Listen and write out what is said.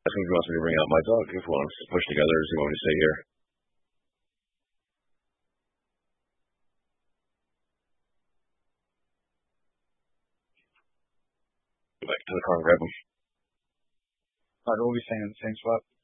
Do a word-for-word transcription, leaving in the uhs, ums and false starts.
Ask him if he wants me to bring out my dog. If he wants to push together, does he want me to stay here? Go back to the car and grab him. Alright, we'll be staying in the same spot.